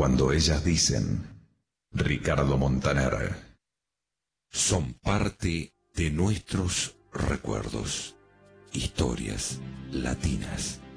cuando ellas dicen Ricardo Montaner. Son parte de nuestros recuerdos, historias latinas.